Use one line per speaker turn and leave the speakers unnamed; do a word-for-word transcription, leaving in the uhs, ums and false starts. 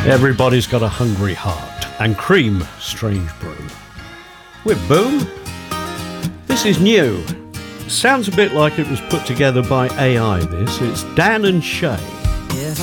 Everybody's got a hungry heart, and Cream, Strange Brew. With Boom, this is new. Sounds a bit like it was put together by A I, this. It's Dan and Shay.
If